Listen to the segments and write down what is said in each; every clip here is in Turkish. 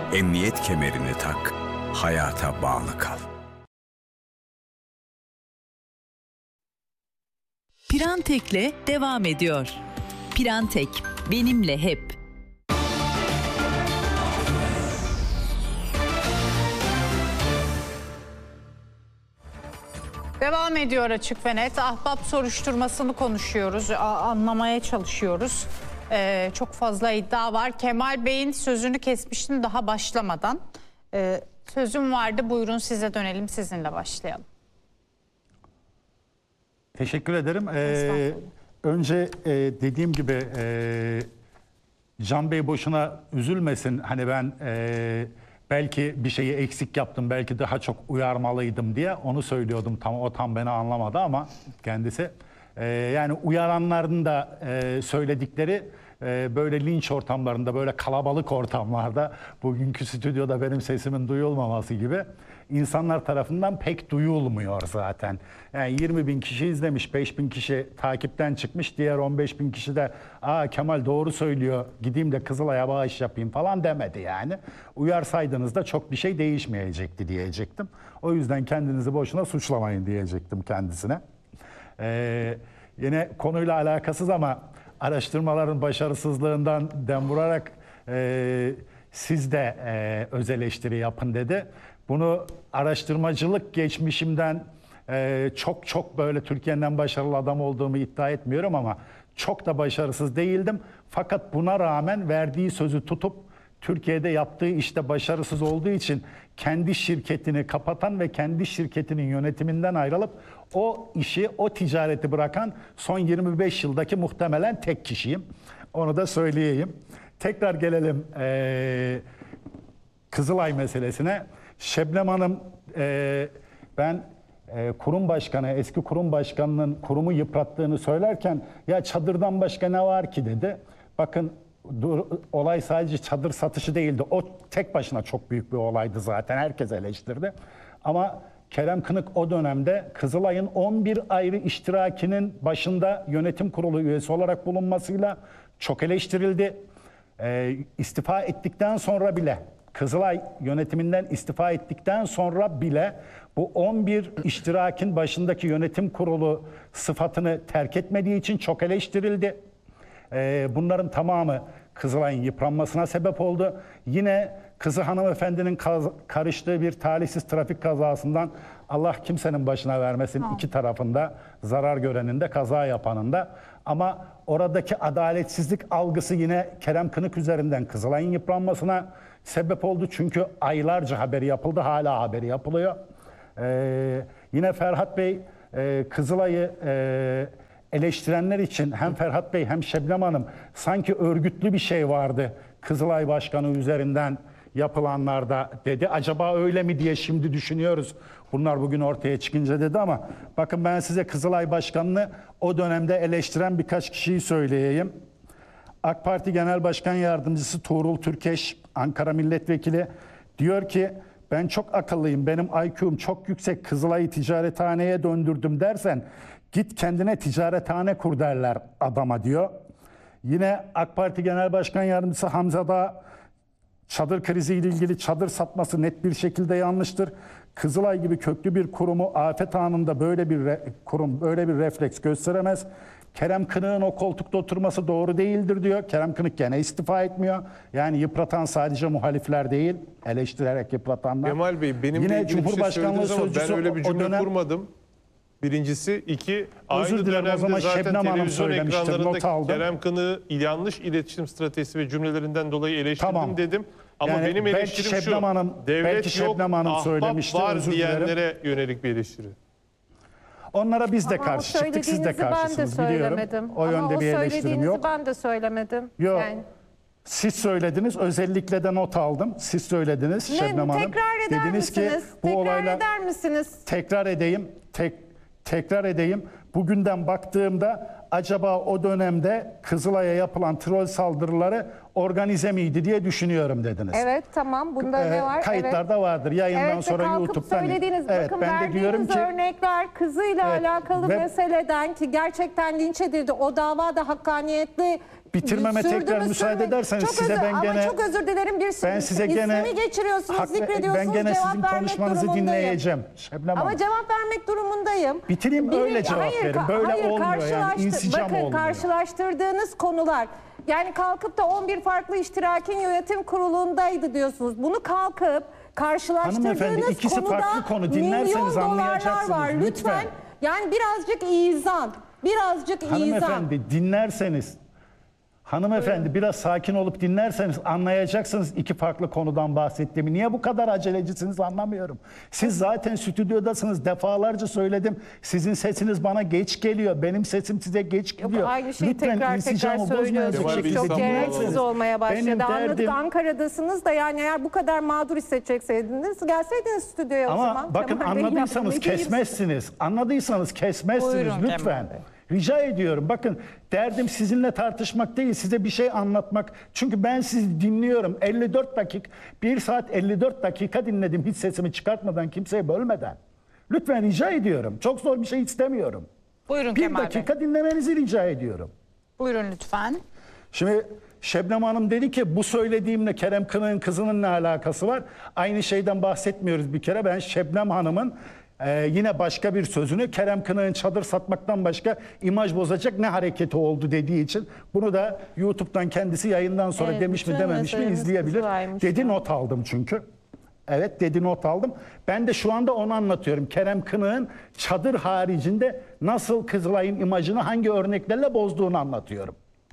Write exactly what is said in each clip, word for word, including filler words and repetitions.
Emniyet kemerini tak, hayata bağlı kal. Pirantek'le devam ediyor. Pirantek, benimle hep. Devam ediyor Açık ve Net. Ahbap soruşturmasını konuşuyoruz, anlamaya çalışıyoruz. Ee, çok fazla iddia var. Kemal Bey'in sözünü kesmiştim daha başlamadan. Ee, sözüm vardı, buyurun size dönelim, sizinle başlayalım. Teşekkür ederim. Ee, önce e, dediğim gibi e, Can Bey boşuna üzülmesin. Hani ben e, belki bir şeyi eksik yaptım, belki daha çok uyarmalıydım diye onu söylüyordum. Tam o tam beni anlamadı ama kendisi. E, yani uyaranların da e, söyledikleri e, böyle linç ortamlarında, böyle kalabalık ortamlarda, bugünkü stüdyoda benim sesimin duyulmaması gibi insanlar tarafından pek duyulmuyor zaten. Yani yirmi bin kişi izlemiş, beş bin kişi takipten çıkmış, diğer on beş bin kişi de aa Kemal doğru söylüyor, gideyim de Kızılay'a bağış yapayım falan demedi yani. Uyarsaydınız da çok bir şey değişmeyecekti diyecektim. O yüzden kendinizi boşuna suçlamayın diyecektim kendisine. Ee, yine konuyla alakasız ama araştırmaların başarısızlığından dem vurarak e, siz de e, öz eleştiri yapın dedi. Bunu araştırmacılık geçmişimden e, çok çok böyle Türkiye'nin en başarılı adam olduğumu iddia etmiyorum ama çok da başarısız değildim. Fakat buna rağmen verdiği sözü tutup Türkiye'de yaptığı işte başarısız olduğu için kendi şirketini kapatan ve kendi şirketinin yönetiminden ayrılıp o işi, o ticareti bırakan son yirmi beş yıldaki muhtemelen tek kişiyim. Onu da söyleyeyim. Tekrar gelelim e, Kızılay meselesine. Şebnem Hanım, e, ben e, kurum başkanı, eski kurum başkanının kurumu yıprattığını söylerken ya çadırdan başka ne var ki dedi. Bakın dur, olay sadece çadır satışı değildi. O tek başına çok büyük bir olaydı zaten. Herkes eleştirdi. Ama Kerem Kınık o dönemde Kızılay'ın on bir ayrı iştirakinin başında yönetim kurulu üyesi olarak bulunmasıyla çok eleştirildi. E, istifa ettikten sonra bile, Kızılay yönetiminden istifa ettikten sonra bile bu on bir iştirakin başındaki yönetim kurulu sıfatını terk etmediği için çok eleştirildi. Ee, bunların tamamı Kızılay'ın yıpranmasına sebep oldu. Yine kızı hanımefendinin kaz- karıştığı bir talihsiz trafik kazasından Allah kimsenin başına vermesin, ha. iki tarafında zarar görenin de kaza yapanın da. Ama oradaki adaletsizlik algısı yine Kerem Kınık üzerinden Kızılay'ın yıpranmasına sebep oldu. Çünkü aylarca haberi yapıldı, hala haberi yapılıyor. Ee, yine Ferhat Bey e, Kızılay'ı e, eleştirenler için hem Ferhat Bey hem Şebnem Hanım sanki örgütlü bir şey vardı Kızılay Başkanı üzerinden yapılanlarda dedi. Acaba öyle mi diye şimdi düşünüyoruz. Bunlar bugün ortaya çıkınca dedi ama bakın ben size Kızılay Başkanı'nı o dönemde eleştiren birkaç kişiyi söyleyeyim. AK Parti Genel Başkan Yardımcısı Tuğrul Türkeş, Ankara Milletvekili diyor ki ben çok akıllıyım, benim I Q'm çok yüksek, Kızılay'ı ticarethaneye döndürdüm dersen git kendine ticarethane kur derler adama diyor. Yine AK Parti Genel Başkan Yardımcısı Hamza Dağ, çadır kriziyle ilgili çadır satması net bir şekilde yanlıştır. Kızılay gibi köklü bir kurumu afet anında böyle bir kurum böyle bir refleks gösteremez. Kerem Kınık'ın o koltukta oturması doğru değildir diyor. Kerem Kınık gene istifa etmiyor. Yani yıpratan sadece muhalifler değil, eleştirerek yıpratanlar. Kemal Bey benim yine de Cumhurbaşkanlığı şey sözcüsü ben öyle bir cümle dönem, kurmadım. Birincisi, iki, özür aynı dilerim, o dönemde zaman zaten Şebnem Hanım televizyon söylemiştir, not ekranlarında aldım. Kerem Kınık'ı yanlış iletişim stratejisi ve cümlelerinden dolayı eleştirdim Tamam. dedim. Ama Yani benim belki eleştirim Şebnem şu, Hanım, devlet belki yok, Şebnem Hanım ahbap söylemiştir, var özür dilerim. diyenlere yönelik bir eleştiri. Onlara biz de Ama karşı çıktık, siz de karşısınız ben de biliyorum. söylemedim. O yönde Ama bir o eleştirim söylediğinizi yok. ben de söylemedim. Yok. Yani. Siz söylediniz, özellikle de not aldım. Siz söylediniz Ne, Şebnem Hanım. tekrar eder Dediniz misiniz? ki bu tekrar olayla eder misiniz? tekrar edeyim. Tek tekrar edeyim. Bugünden baktığımda acaba o dönemde Kızılay'a yapılan troll saldırıları organize miydi diye düşünüyorum dediniz. Evet, tamam. Bunda Ee, ne var? Kayıtlarda Evet. vardır. Yayından Evet, ve sonra kalkıp YouTube'dan. söylediğiniz, Evet, bakın ben de diyorum verdiğiniz ki örnekler kızıyla Evet, alakalı ve- meseleden ki gerçekten linç edildi. O davada hakkaniyetli Bitirmeme sürdü tekrar mü, müsaade sürmedi- ederseniz çok size özür, ben ama gene- çok özür dilerim, bir ben size gene ismi geçiriyorsunuz, hak- zikrediyorsunuz, ben gene cevap sizin vermek konuşmanızı durumundayım. dinleyeceğim Şebnem Ama Hanım. cevap vermek durumundayım. Bitireyim, öyle cevap verin. ka- Böyle hayır, olmuyor yani, karşılaştı- insicam bakın, olmuyor. karşılaştırdığınız konular, yani kalkıp da on bir farklı iştirakin yönetim kurulundaydı diyorsunuz. Bunu kalkıp karşılaştırdığınız Hanımefendi, ikisi konuda farklı konu. Dinlerseniz milyon dolarlar anlayacaksınız, var. Lütfen. lütfen. Yani birazcık izan. Birazcık izan. Hanımefendi dinlerseniz, hanımefendi biraz sakin olup dinlerseniz anlayacaksınız iki farklı konudan bahsettiğimi. Niye bu kadar acelecisiniz anlamıyorum. Siz zaten stüdyodasınız, defalarca söyledim. Sizin sesiniz bana geç geliyor, benim sesim size geç Yok, gidiyor. aynı şeyi Lütfen tekrar tekrar insicamı söylüyorsunuz. Kemal Bey, bozmayacak Çok İstanbul'a gereksiz alalım. olmaya başladı. Benim Anladık, derdim- Ankara'dasınız da, yani eğer bu kadar mağdur hissedecekseydiniz gelseydiniz stüdyoya o Ama zaman. bakın Kemal Bey, anladıysanız yapmayın. kesmezsiniz. Anladıysanız kesmezsiniz Buyurun Kemal lütfen. Bey. Rica ediyorum. Bakın derdim sizinle tartışmak değil, size bir şey anlatmak. Çünkü ben sizi dinliyorum. elli dört dakika, bir saat elli dört dakika dinledim hiç sesimi çıkartmadan, kimseye bölmeden. Lütfen rica ediyorum. Çok zor bir şey istemiyorum. Buyurun Bir Kemal Bey. dakika dinlemenizi rica ediyorum. Buyurun lütfen. Şimdi Şebnem Hanım dedi ki bu söylediğimle Kerem Kınık'ın kızının ne alakası var? Aynı şeyden bahsetmiyoruz bir kere. Ben Şebnem Hanım'ın e, yine başka bir sözünü Kerem Kınık'ın çadır satmaktan başka imaj bozacak ne hareketi oldu dediği için bunu da YouTube'dan kendisi yayından sonra Evet, demiş mi bütün dememiş mi meselemiz izleyebilir. kızılaymış Dedi ya. not aldım çünkü. Evet dedi not aldım. Ben de şu anda onu anlatıyorum. Kerem Kınık'ın çadır haricinde nasıl Kızılay'ın imajını hangi örneklerle bozduğunu anlatıyorum.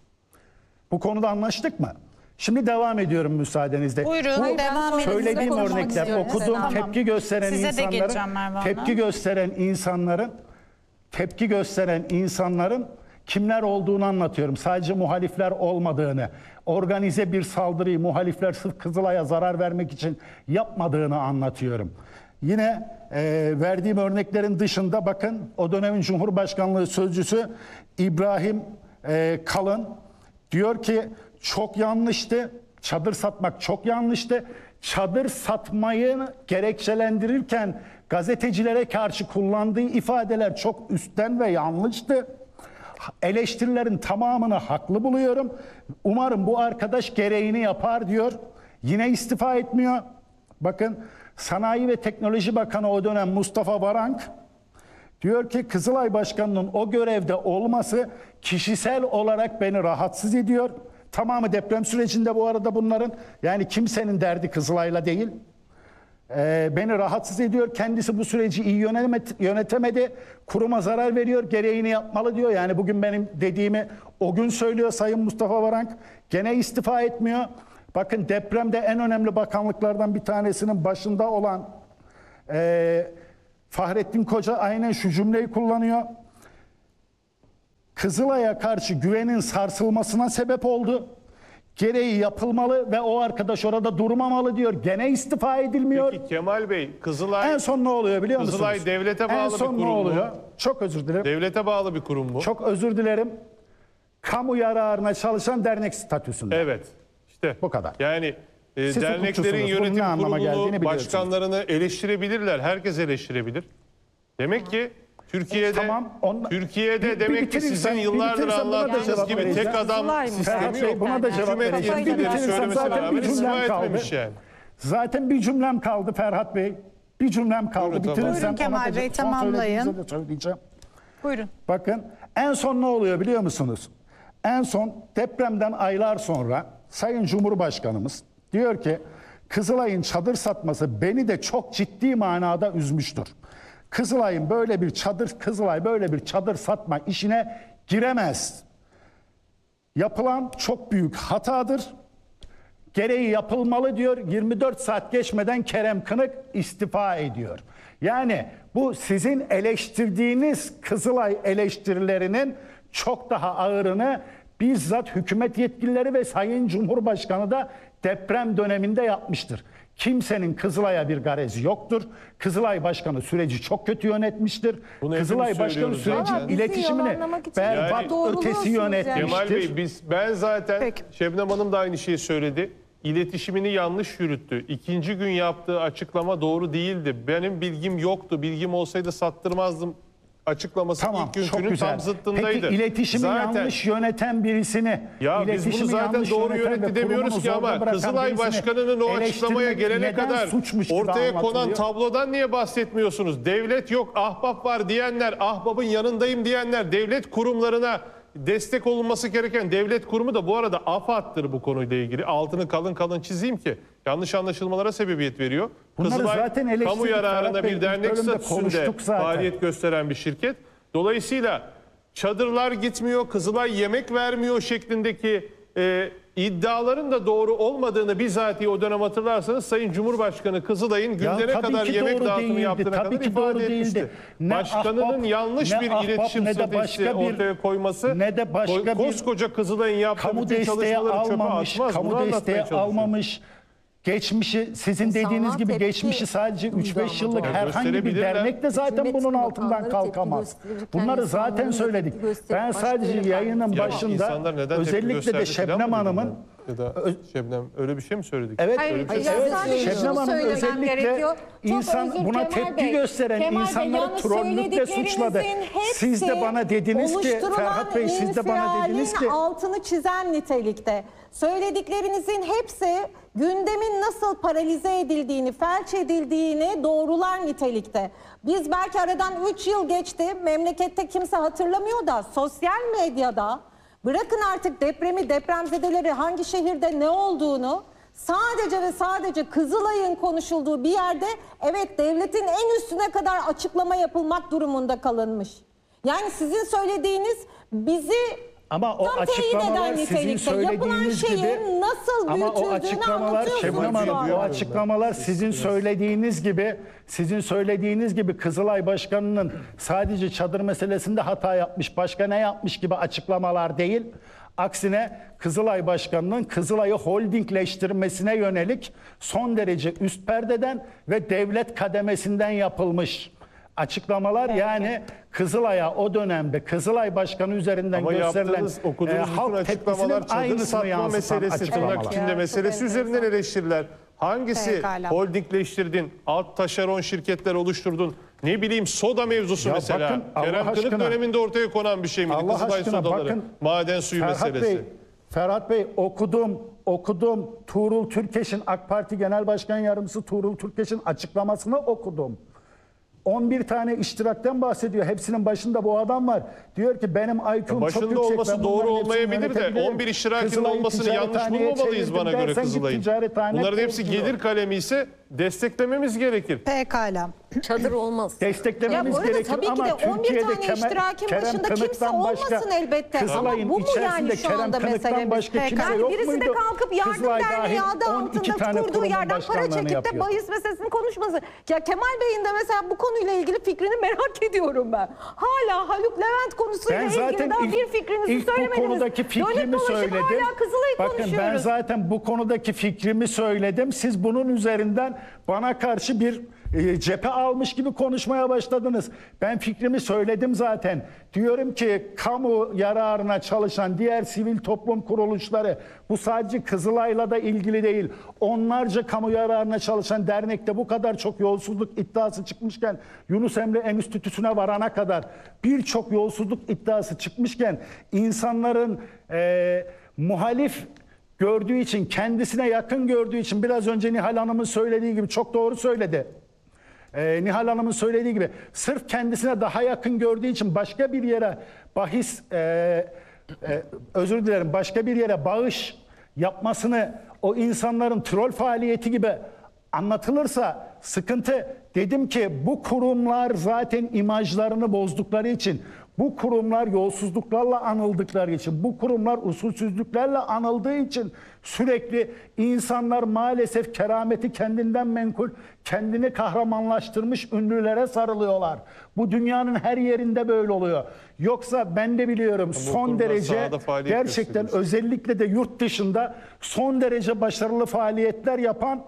Bu konuda anlaştık mı? Şimdi devam ediyorum müsaadenizle. Buyurun, Bu devam edin. söylediğim Sizinle konuşmak örnekler, istiyorum. okuduğum Tamam. tepki gösteren Size de insanların, geleceğim Merve Hanım. tepki gösteren insanların, tepki gösteren insanların kimler olduğunu anlatıyorum. Sadece muhalifler olmadığını, organize bir saldırıyı muhalifler sırf Kızılay'a zarar vermek için yapmadığını anlatıyorum. Yine e, verdiğim örneklerin dışında bakın o dönemin Cumhurbaşkanlığı Sözcüsü İbrahim e, Kalın diyor ki çok yanlıştı, çadır satmak çok yanlıştı. Çadır satmayı gerekçelendirirken gazetecilere karşı kullandığı ifadeler çok üstten ve yanlıştı. Eleştirilerin tamamını haklı buluyorum. Umarım bu arkadaş gereğini yapar diyor. Yine istifa etmiyor. Bakın Sanayi ve Teknoloji Bakanı o dönem Mustafa Varank diyor ki Kızılay Başkanı'nın o görevde olması kişisel olarak beni rahatsız ediyor. Tamamı deprem sürecinde bu arada bunların. Yani kimsenin derdi Kızılay'la değil. Ee, beni rahatsız ediyor. Kendisi bu süreci iyi yönetemedi, yönetemedi. Kuruma zarar veriyor. Gereğini yapmalı diyor. Yani bugün benim dediğimi o gün söylüyor Sayın Mustafa Varank. Gene istifa etmiyor. Bakın depremde en önemli bakanlıklardan bir tanesinin başında olan e, Fahrettin Koca aynen şu cümleyi kullanıyor. Kızılay'a karşı güvenin sarsılmasına sebep oldu. Gereği yapılmalı ve o arkadaş orada durmamalı diyor. Gene istifa edilmiyor. Peki Kemal Bey, Kızılay En son ne oluyor biliyor musunuz? Kızılay devlete En bağlı bir son kurum ne mu? oluyor? Çok özür dilerim. devlete bağlı bir kurum bu. Çok özür dilerim. Kamu yararına çalışan dernek statüsünde. Evet. İşte Bu kadar. Yani e, Siz derneklerin hukukçusunuz. Bunun yönetim ne anlama geldiğini kurulunu biliyorsunuz. başkanlarını eleştirebilirler. Herkes eleştirebilir. Demek ki Türkiye'de Tamam, onla- Türkiye'de Bir- bir demek ki bitirirsen- sizin bir yıllardır bitirirsen buna da anlattığınız cevap gibi vereceğim. tek adam Kızılay mı? sistemi Ferhat yok. Bey, buna da cevap Hükümet vereceğim. Bir yetkilileri bitirirsem söylemesine zaten rağmen bir cümlem istifa kaldı. etmemiş yani. Zaten bir cümlem kaldı Ferhat Bey. Bir cümlem kaldı. Buyurun, tamam. Bitirirsem Buyurun Kemal ona da Bey, son tamamlayın. söylediğinizi de söyleyeceğim. Buyurun. Bakın en son ne oluyor biliyor musunuz? En son depremden aylar sonra Sayın Cumhurbaşkanımız diyor ki Kızılay'ın çadır satması beni de çok ciddi manada üzmüştür. Kızılay'ın böyle bir çadır, Kızılay böyle bir çadır satma işine giremez. Yapılan çok büyük hatadır. Gereği yapılmalı diyor. yirmi dört saat geçmeden Kerem Kınık istifa ediyor. Yani bu sizin eleştirdiğiniz Kızılay eleştirilerinin çok daha ağırını bizzat hükümet yetkilileri ve Sayın Cumhurbaşkanı da deprem döneminde yapmıştır. Kimsenin Kızılay'a bir garezi yoktur. Kızılay Başkanı süreci çok kötü yönetmiştir. Bunu Kızılay hepimiz Başkanı söylüyoruz sürecin zaten. Bizi iletişimini yalanlamak için berbat Yani- Doğruluyorsunuz ötesi yani. yönetmiştir. Kemal Bey biz ben zaten Peki. Şebnem Hanım da aynı şeyi söyledi. İletişimini yanlış yürüttü. İkinci gün yaptığı açıklama doğru değildi. Benim bilgim yoktu. Bilgim olsaydı sattırmazdım açıklaması Tamam, ilk çok günkünün güzel. tam zıttındaydı. Peki iletişimi Zaten- yanlış yöneten birisini, Ya biz bunu iletişimi zaten yanlış doğru yöneten ve yönetti demiyoruz kurumunu ki zorda ama bırakan Kızılay birisini Başkanı'nın o açıklamaya eleştirmek gelene neden kadar suçmuş gibi ortaya konan anlatılıyor? tablodan niye bahsetmiyorsunuz? Devlet yok, ahbap var diyenler, ahbabın yanındayım diyenler, devlet kurumlarına destek olunması gereken devlet kurumu da bu arada AFAD'dır bu konuyla ilgili. Altını kalın kalın çizeyim ki yanlış anlaşılmalara sebebiyet veriyor. Bunları Kızılay zaten eleştirdik kamu yararına Ferhat Bey, bir ilk dernek bölümde statüsünde konuştuk zaten. faaliyet gösteren bir şirket. Dolayısıyla çadırlar gitmiyor, Kızılay yemek vermiyor şeklindeki e, iddiaların da doğru olmadığını bizatihi o dönem hatırlarsanız Sayın Cumhurbaşkanı Kızılay'ın Ya gündene tabii kadar ki yemek doğru dağıtımı değildi, yaptığına tabii kadar ki doğru ifade etmişti. değildi. Ne Başkanının ahbap, yanlış ne bir ahbap, iletişim ne de stratejisi başka bir- ortaya koyması ne de başka ko- bir koskoca Kızılay'ın yaptığı kamu bütün desteği çalışmaları çöpe almamış, atmaz. Bunu kamu anlatmaya desteği çalışıyorum. almamış. Geçmişi sizin İnsanlar dediğiniz gibi tepki geçmişi sadece üç beş duydu ama yıllık doğru. herhangi bir Gösterebilirler. dernek de zaten Hükümet bunun altından bakanları tepki kalkamaz. gösterirken Bunları zaten insanların söyledik. tepki gösterip Ben başka sadece yere yayının kayması Ya başında insanlar neden tepki özellikle de gösterdi filan Şebnem mı Hanım'ın dedin ben? ya da Şebnem öyle bir şey mi söyledik? Evet, Hayır, öyle bir şey hayır, söyledik. sadece şunu Şebnem Hanım söylemem özellikle gerekiyor. Çok insan özür buna Kemal tepki Bey. gösteren Kemal Bey, insanları yalnız trollükle suçladı. Söylediklerinizin Siz de hepsi bana dediniz ki oluşturulan Ferhat Bey siz de bana dediniz ki infialin altını çizen nitelikte. Söylediklerinizin hepsi gündemin nasıl paralize edildiğini, felç edildiğini doğrular nitelikte. Biz belki aradan üç yıl geçti, memlekette kimse hatırlamıyor da sosyal medyada bırakın artık depremi, depremzedeleri, hangi şehirde ne olduğunu, sadece ve sadece Kızılay'ın konuşulduğu bir yerde evet devletin en üstüne kadar açıklama yapılmak durumunda kalınmış. Yani sizin söylediğiniz bizi ama o tam teyit açıklamalar eden sizin nitelikte. Yapılan söylediğiniz şeyin gibi nasıl ama o büyütüldüğünü açıklamalar anlatıyorsunuz Şebnem şu Hanım an. o açıklamalar sizin söylediğiniz gibi sizin söylediğiniz gibi Kızılay Başkanı'nın sadece çadır meselesinde hata yapmış, başka ne yapmış gibi açıklamalar değil. Aksine Kızılay Başkanı'nın Kızılay'ı holdingleştirmesine yönelik son derece üst perdeden ve devlet kademesinden yapılmış açıklamalar. Yani Kızılay'a o dönemde Kızılay Başkanı üzerinden Ama gösterilen yaptığınız, okuduğunuz e, bütün halk açıklamalar tepkisinin çadır aynısını satma yansıtan meselesi, tırnak açıklamalar. içinde Ya, meselesi çok üzerinden enteresan. eleştiriler. Hangisi Pekala. holdingleştirdin, alt taşeron şirketler oluşturdun, ne bileyim soda mevzusu Ya mesela. bakın, Allah Kerem Kınık aşkına- döneminde ortaya konan bir şey miydi? Allah Kızılay aşkına sodaları, bakın, maden suyu Ferhat meselesi. Bey, Ferhat Bey okudum, okudum. Tuğrul Türkeş'in AK Parti Genel Başkan Yardımcısı Tuğrul Türkeş'in açıklamasını okudum. on bir tane iştirakten bahsediyor. Hepsinin başında bu adam var. Diyor ki benim I Q'm çok Başında yüksek. olması ben doğru bunların hepsini olmayabilir de yönetebilirim. on bir iştirakin Kızılay'ı olmasını yanlış ticarethaneye bulmamalıyız çevirdim bana göre dersen git Kızılay'ın. ticarethane Bunların hepsi kur diyor. gelir kalemi ise desteklememiz gerekir. Pekala. Çadır olmaz. Desteklememiz Ya bu arada gerekir tabii ki ama de on bir Türkiye'de tane Kemal- iştirakin Kerem başında kimse Kınık'tan başka, olmasın elbette. Ama Kızılay'ın bu mu yani içerisinde şu Kerem anda Kınık'tan meselemiz? başka kimse Yani yok birisi de muydu? kalkıp yardım Kızılay derneği dahil adı on iki tane altında kurduğu kurumun yerden para başkanlığını çekip de yapıyor. bahis meselesini konuşması. Ya Kemal Bey'in de mesela bu konuyla ilgili fikrini merak ediyorum ben. Hala Haluk Levent konusuyla Ben ilgili zaten daha ilk, bir fikrinizi ilk bu söylemediniz. konudaki fikrimi Dönüp dolaşıp söyledim. hala Kızılay'ı Bakın konuşuyoruz. ben zaten bu konudaki fikrimi söyledim. Siz bunun üzerinden bana karşı bir e, cephe almış gibi konuşmaya başladınız. Ben fikrimi söyledim zaten. Diyorum ki kamu yararına çalışan diğer sivil toplum kuruluşları, bu sadece Kızılay'la da ilgili değil. Onlarca kamu yararına çalışan dernekte bu kadar çok yolsuzluk iddiası çıkmışken, Yunus Emre Enstitüsü'ne varana kadar birçok yolsuzluk iddiası çıkmışken insanların e, muhalif gördüğü için, kendisine yakın gördüğü için, biraz önce Nihal Hanım'ın söylediği gibi çok doğru söyledi. Ee, Nihal Hanım'ın söylediği gibi sırf kendisine daha yakın gördüğü için başka bir yere bahis, e, e, özür dilerim, başka bir yere bağış yapmasını o insanların troll faaliyeti gibi anlatılırsa sıkıntı. Dedim ki bu kurumlar zaten imajlarını bozdukları için, bu kurumlar yolsuzluklarla anıldıkları için, bu kurumlar usulsüzlüklerle anıldığı için sürekli insanlar maalesef kerameti kendinden menkul, kendini kahramanlaştırmış ünlülere sarılıyorlar. Bu dünyanın her yerinde böyle oluyor. Yoksa ben de biliyorum son kurumlar derece sahada faaliyet gerçekten gösteriyor. özellikle de yurt dışında son derece başarılı faaliyetler yapan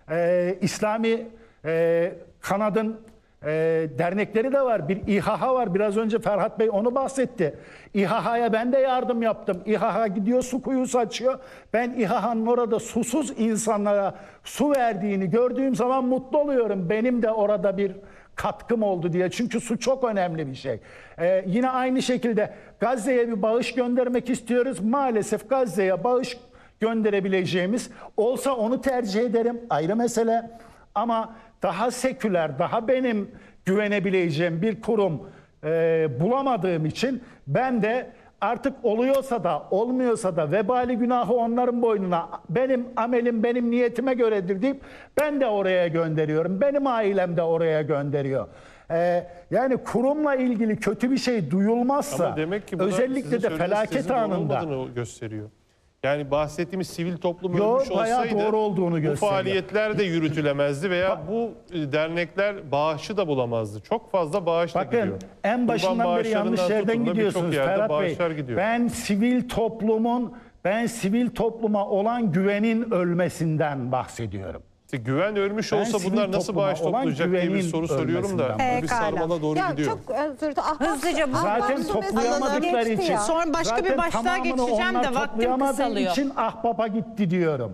e, İslami e, kanadın e, dernekleri de var. Bir İHA var. Biraz önce Ferhat Bey onu bahsetti. İHA'ya ben de yardım yaptım. İHA gidiyor su kuyusu açıyor. Ben İHA'nın orada susuz insanlara su verdiğini gördüğüm zaman mutlu oluyorum. Benim de orada bir katkım oldu diye. Çünkü su çok önemli bir şey. Ee, yine aynı şekilde Gazze'ye bir bağış göndermek istiyoruz. Maalesef Gazze'ye bağış gönderebileceğimiz olsa onu tercih ederim. Ayrı mesele. Ama daha seküler, daha benim güvenebileceğim bir kurum e, bulamadığım için ben de artık oluyorsa da olmuyorsa da vebali günahı onların boynuna, benim amelim benim niyetime göredir deyip ben de oraya gönderiyorum. Benim ailem de oraya gönderiyor. Ee, yani kurumla ilgili kötü bir şey duyulmazsa, Ama demek ki bu da özellikle sizin de söylediğiniz felaket tezin doğru anında olmadığını gösteriyor. Yani bahsettiğimiz sivil toplum Yo, ölmüş bayağı olsaydı doğru olduğunu bu gösteriyor. faaliyetler de yürütülemezdi veya bu e, dernekler bağışı da bulamazdı. Çok fazla bağış da bakın gidiyor. en başından Kurban beri yanlış bağışlarından yerden tutun da gidiyorsunuz birçok yerde Ferhat Bey. bağışlar gidiyor. Ben sivil toplumun ben sivil topluma olan güvenin ölmesinden bahsediyorum. İşte güven ölmüş Ben olsa sivil bunlar nasıl topluma bağış olan toplayacak diye bir güvenin soru soruyorum da ölmesinden bu bir Pekala. sarmala doğru Ya gidiyor. çok özür dilerim. Ahbap- Hızlıca bu- Ahbap Zaten su toplayamadıkları meselesi geçti için. ya. Sonra başka bir zaten başlığa tamamını geçeceğim onlar de vaktim toplayamadığı kısalıyor. için ahbaba gitti diyorum.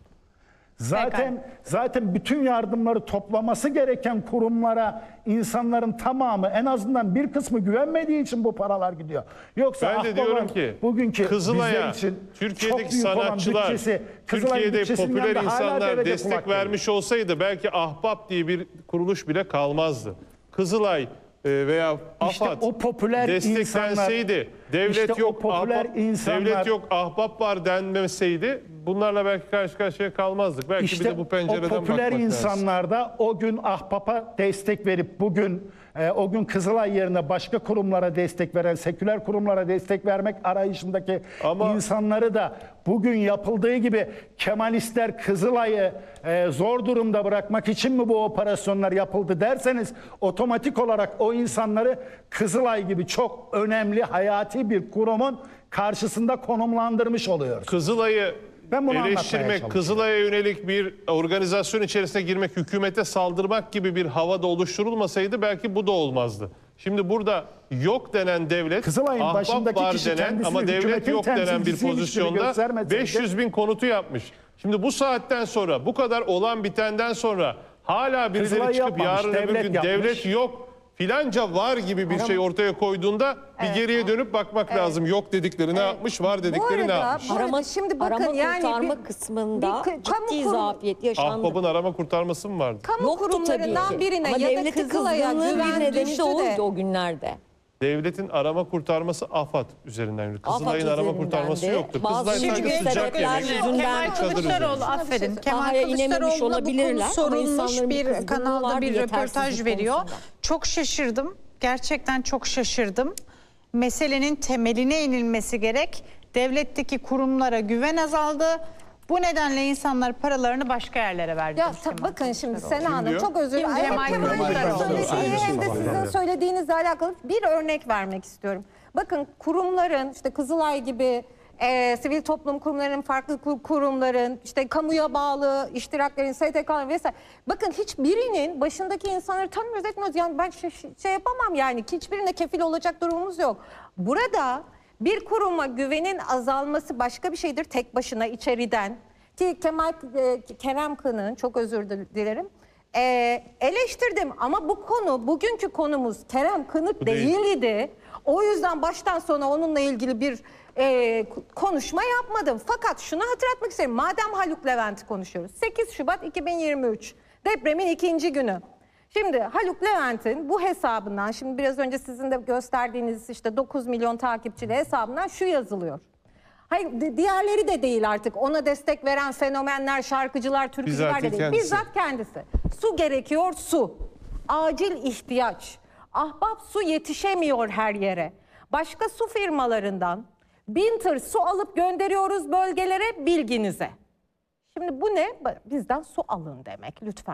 Zaten zaten bütün yardımları toplaması gereken kurumlara insanların tamamı en azından bir kısmı güvenmediği için bu paralar gidiyor. Yoksa Ben de ahbabın diyorum ki bugünkü Kızılay'a bizler için Türkiye'deki çok büyük olan sanatçılar, bütçesi, Kızılay'ın Türkiye'de bütçesinin popüler yanında hala insanlar devlete destek kulak vermiş olsaydı belki Ahbap diye bir kuruluş bile kalmazdı. Kızılay e, veya İşte AFAD o popüler desteklenseydi, insanlar- devlet işte o yok, popüler ahbap, insanlar- devlet yok, Ahbap var denmeseydi bunlarla belki karşı karşıya kalmazdık. Belki bir İşte de bu pencereden o popüler bakmak lazım. insanlar da o gün Ahbap'a destek verip bugün e, o gün Kızılay yerine başka kurumlara destek veren, seküler kurumlara destek vermek arayışındaki Ama- insanları da bugün yapıldığı gibi Kemalistler Kızılay'ı e, zor durumda bırakmak için mi bu operasyonlar yapıldı derseniz otomatik olarak o insanları Kızılay gibi çok önemli hayati bir kurumun karşısında konumlandırmış oluyoruz. Kızılay'ı Ben bunu anlatmaya eleştirmek, çalışıyorum. Kızılay'a yönelik bir organizasyon içerisine girmek, hükümete saldırmak gibi bir havada oluşturulmasaydı belki bu da olmazdı. Şimdi burada yok denen devlet, Kızılay'ın ahbap başındaki var kişi denen kendisini ama devlet hükümetin yok denen bir temsilcisiymiş gibi pozisyonda göstermeseydi- beş yüz bin konutu yapmış. Şimdi bu saatten sonra, bu kadar olan bitenden sonra hala birileri Kızılay çıkıp yapmamış, yarın öbür devlet gün yapmış. devlet yok filanca var gibi bir şey ortaya koyduğunda bir geriye dönüp bakmak lazım. Yok dedikleri ne yapmış, var Bu dedikleri ne arada, yapmış? bu arada Arama, şimdi bakın arama yani kurtarma bir- kısmında bir k- kamu ciddi kurum- zafiyet yaşandı. Ahbap'ın arama kurtarması mı vardı? kamu Yoktu kurumlarından tabii ki. birine Ama ya da devleti Kızılay'a kızgınlığın güven bir nedeni düştü de oydu de. o günlerde. Devletin arama kurtarması AFAD üzerinden yürüdü. Kızılay'ın AFAD arama kurtarması üzerinden de yoktu. bazı Kızılay çünkü sadece sıcak sebepler yemek. yüzünden Kemal çadır Kılıçdaroğlu üzerinde. affedin. Kemal Sahaya inememiş Kılıçdaroğlu'na bu olabilirler konu ama sorulmuş insanların bir bir kızgınlığı kanalda vardı bir röportaj yetersizlik veriyor. konusunda. Çok şaşırdım. Gerçekten çok şaşırdım. Meselenin temeline inilmesi gerek. Devletteki kurumlara güven azaldı. Bu nedenle insanlar paralarını başka yerlere verdi. Ya demiş ta- Kemal bakın şimdi Kılıçdaroğlu. Sena Hanım diyor? çok özür Kim? dilerim. Kemal Hem Kemal Kılıçdaroğlu. Bey'in söylediği hem de Aynısı. sizin söylediğinizle alakalı bir örnek vermek istiyorum. Bakın kurumların işte Kızılay gibi e, sivil toplum kurumlarının, farklı ku- kurumların, işte kamuya bağlı iştiraklerin, S T K'ların vesaire. Bakın hiçbirinin başındaki insanları tanımıyoruz, etmiyoruz. Yani ben şey, şey yapamam yani hiçbirine kefil olacak durumumuz yok. Burada bir kuruma güvenin azalması başka bir şeydir tek başına içeriden. Ki Kemal e, Kerem Kınık'ın çok özür dilerim. e, eleştirdim ama bu konu bugünkü konumuz Kerem Kınık değil. değildi. O yüzden baştan sona onunla ilgili bir e, konuşma yapmadım. Fakat şunu hatırlatmak isterim. Madem Haluk Levent'i konuşuyoruz. sekiz Şubat iki bin yirmi üç depremin ikinci günü. Şimdi Haluk Levent'in bu hesabından, şimdi biraz önce sizin de gösterdiğiniz işte dokuz milyon takipçili hesabından şu yazılıyor. Hayır, di- diğerleri de değil artık. Ona destek veren fenomenler, şarkıcılar, türkücüler Bizzat de değil. kendisi. Bizzat kendisi. Su gerekiyor, su. Acil ihtiyaç. Ahbap su yetişemiyor her yere. Başka su firmalarından bin tır su alıp gönderiyoruz bölgelere, bilginize. Şimdi bu ne? Bizden su alın demek lütfen.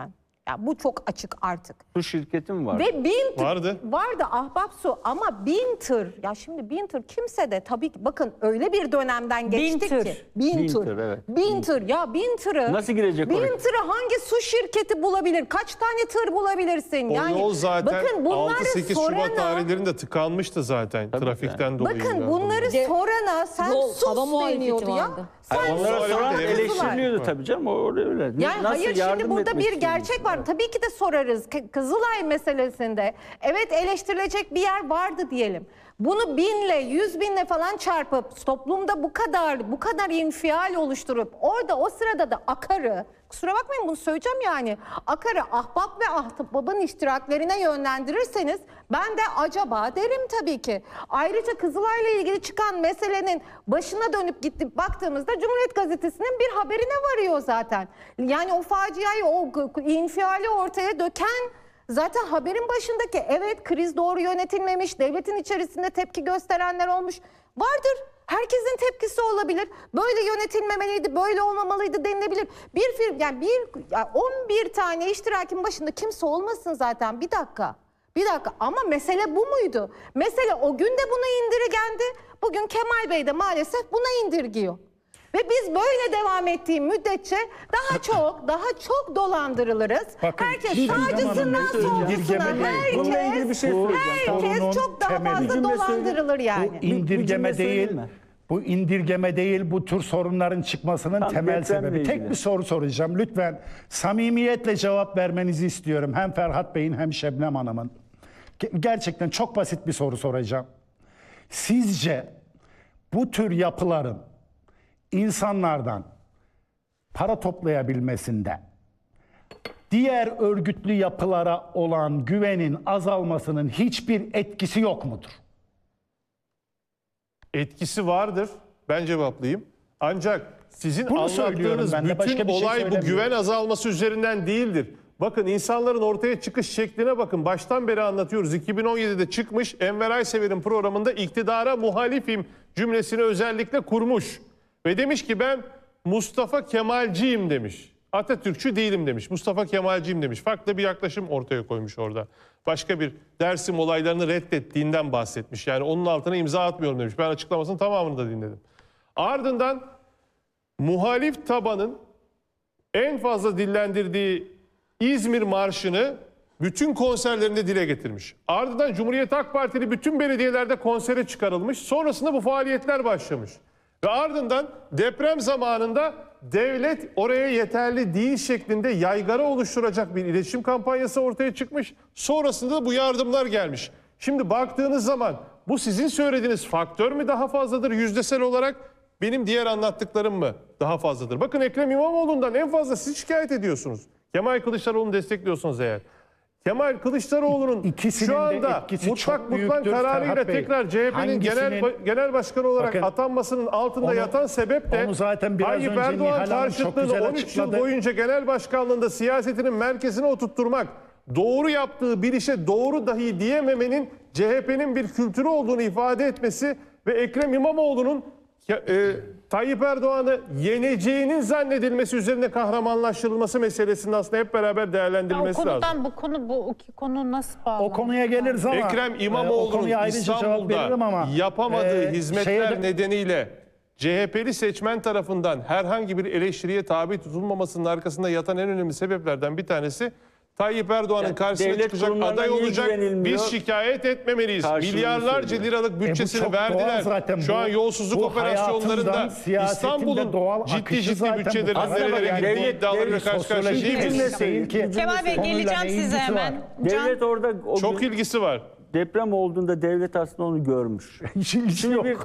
Yani bu çok açık artık. Su şirketi mi var? Ve bin tır, Vardı. vardı ahbap su ama bin tır. Ya şimdi bin tır kimse de tabii ki bakın öyle bir dönemden geçtik tır. ki. Bin, Bin tır. tır, evet. Bin tır. Ya bin tırı. Nasıl girecek Bin oraya? tırı hangi su şirketi bulabilir? Kaç tane tır bulabilirsin? O Yani yol zaten bakın bunları altı sekiz Şubat sorana- tarihlerinde tıkanmıştı zaten trafikten dolayı. Bakın bunları sorana sen Yol, sus hava muhalefeti deniyordu ya. vardı. Sen Onlara Onlara sus soran evet. eleştiriliyordu tabii canım. O öyle öyle. Yani Nasıl hayır yardım şimdi burada etmek bir istiyorsun? gerçek var. Tabii ki de sorarız. K- Kızılay meselesinde evet eleştirilecek bir yer vardı diyelim. Bunu binle, yüz binle falan çarpıp toplumda bu kadar bu kadar infial oluşturup orada o sırada da Akar'ı, kusura bakmayın bunu söyleyeceğim yani, Akar'ı ahbap ve ahbabın iştiraklerine yönlendirirseniz ben de acaba derim tabii ki. Ayrıca Kızılay'la ilgili çıkan meselenin başına dönüp gittik baktığımızda Cumhuriyet Gazetesi'nin bir haberine varıyor zaten. Yani o faciayı, o infiali ortaya döken zaten haberin başındaki evet kriz doğru yönetilmemiş, devletin içerisinde tepki gösterenler olmuş. Vardır. Herkesin tepkisi olabilir. Böyle yönetilmemeliydi, böyle olmamalıydı denilebilir. Bir film yani bir ya on bir tane iştirakin başında kimse olmasın zaten. Bir dakika. Bir dakika ama mesele bu muydu? Mesele o gün de buna indirgendi. Bugün Kemal Bey de maalesef buna indirgiyor. Ve biz böyle devam ettiği müddetçe daha çok, daha çok dolandırılırız. Bakın, herkes Didem Hanım, sağcısından ne söyleyeceğim? solcusuna, İndirgeme değil. Bununla ilgili bir herkes, şey söyleyeceğim. herkes Sorunun çok daha temeli. fazla Bir cümle söyleyeyim. dolandırılır yani. Bu indirgeme bir cümle değil. söyleyeyim mi? Bu indirgeme değil, bu tür sorunların çıkmasının Tam temel depremle sebebi. ilgili. Tek bir soru soracağım. Lütfen samimiyetle cevap vermenizi istiyorum. Hem Ferhat Bey'in hem Şebnem Hanım'ın. Ge- Gerçekten çok basit bir soru soracağım. Sizce bu tür yapıların insanlardan para toplayabilmesinde diğer örgütlü yapılara olan güvenin azalmasının hiçbir etkisi yok mudur? Etkisi vardır. Ben cevaplayayım. Ancak sizin Bunu söylüyorum anlattığınız ben de, başka bütün bir şey olay bu söylemiyorum. güven azalması üzerinden değildir. Bakın insanların ortaya çıkış şekline bakın. Baştan beri anlatıyoruz. iki bin on yedide çıkmış Enver Aysever'in programında iktidara muhalifim cümlesini özellikle kurmuş. Ve demiş ki ben Mustafa Kemalciyim demiş. Atatürkçü değilim demiş. Mustafa Kemalciyim demiş. Farklı bir yaklaşım ortaya koymuş orada. Başka bir Dersim olaylarını reddettiğinden bahsetmiş. Yani onun altına imza atmıyorum demiş. Ben açıklamasının tamamını da dinledim. Ardından muhalif tabanın en fazla dillendirdiği İzmir Marşı'nı bütün konserlerinde dile getirmiş. Ardından Cumhuriyet Halk Partili bütün belediyelerde konsere çıkarılmış. Sonrasında bu faaliyetler başlamış. Ve ardından deprem zamanında devlet oraya yeterli değil şeklinde yaygara oluşturacak bir iletişim kampanyası ortaya çıkmış. Sonrasında da bu yardımlar gelmiş. Şimdi baktığınız zaman bu sizin söylediğiniz faktör mü daha fazladır yüzdesel olarak, benim diğer anlattıklarım mı daha fazladır? Bakın Ekrem İmamoğlu'ndan en fazla siz şikayet ediyorsunuz. Kemal Kılıçdaroğlu'nu destekliyorsunuz eğer. Kemal Kılıçdaroğlu'nun İkisinin şu de anda etkisi mutlak çok mutlak büyüktür kararıyla Ferhat Bey. tekrar C H P'nin genel Hangisinin- genel başkanı olarak Bakın, atanmasının altında onu- yatan sebep de onu zaten biraz Tayyip önce Erdoğan Nihal Hanım çok karşıtlığını güzel on üç yıl açıkladı. boyunca genel başkanlığında siyasetinin merkezine oturtturmak, doğru yaptığı bir işe doğru dahi diyememenin C H P'nin bir kültürü olduğunu ifade etmesi ve Ekrem İmamoğlu'nun e, Tayyip Erdoğan'ı yeneceğinin zannedilmesi üzerine kahramanlaştırılması meselesinin aslında hep beraber O değerlendirilmesi lazım. konudan bu konu bu iki konu nasıl bağlı? O konuya geliriz ama Ekrem e, o İmamoğlu'nun konuya ayrıca cevap İstanbul'da veririm ama yapamadığı e, hizmetler şeye de- nedeniyle C H P'li seçmen tarafından herhangi bir eleştiriye tabi tutulmamasının arkasında yatan en önemli sebeplerden bir tanesi Tayyip Erdoğan'ın Yani karşısına devlet çıkacak, kurumlarına aday niye olacak. güvenilmiyor? Biz şikayet etmemeliyiz. Karşılığını Milyarlarca söylüyor. liralık E bu bütçesini çok doğal verdiler. zaten. Şu Bu- an yolsuzluk bu operasyonlarında hayatından, siyasetin de İstanbul'un doğal ciddi akışı ciddi zaten bu. bütçelerin Aslında nerelere yani gittiği devlet- iddialarıyla devlet karşı karşıya sosyolojik değil cümle miyiz? söyleyeyim. ki Kemal Bey konuyla geleceğim ne size ilgisi hemen. var? Can, Devlet orada o Çok gün ilgisi var. deprem olduğunda devlet aslında onu görmüş. Hiç ilgisi Şimdi yok. bir